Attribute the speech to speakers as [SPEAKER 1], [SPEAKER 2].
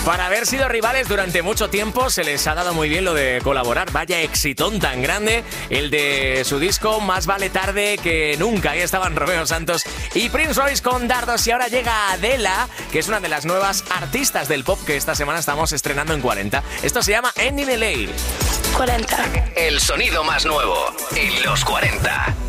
[SPEAKER 1] Para haber sido rivales durante mucho tiempo se les ha dado muy bien lo de colaborar. Vaya exitón tan grande el de su disco Más vale tarde que nunca. Ahí estaban Romeo Santos y Prince Royce con Dardos. Y ahora llega Adela, que es una de las nuevas artistas del pop que esta semana estamos estrenando en 40. Esto se llama Any Delay.
[SPEAKER 2] 40.
[SPEAKER 3] El sonido más nuevo en los 40.